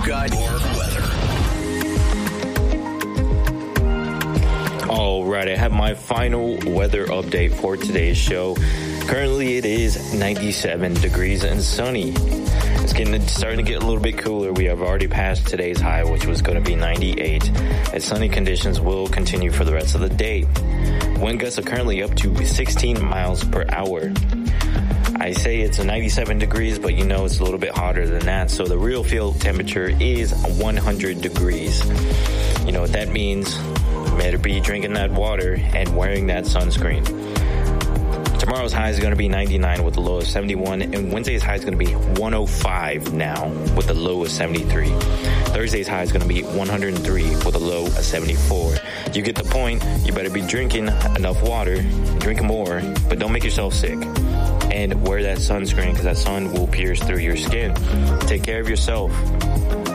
We've got your weather. All right, I have my final weather update for today's show. Currently, it is 97 degrees and sunny. It's starting to get a little bit cooler. We have already passed today's high, which was going to be 98. And sunny conditions will continue for the rest of the day. Wind gusts are currently up to 16 miles per hour. I say it's 97 degrees, but you know it's a little bit hotter than that. So the real field temperature is 100 degrees. You know what that means? Better be drinking that water and wearing that sunscreen. Tomorrow's high is going to be 99 with a low of 71, and Wednesday's high is going to be 105 now with a low of 73. Thursday's high is going to be 103 with a low of 74. You get the point. You better be drinking enough water, drink more, but don't make yourself sick. And wear that sunscreen because that sun will pierce through your skin. Take care of yourself.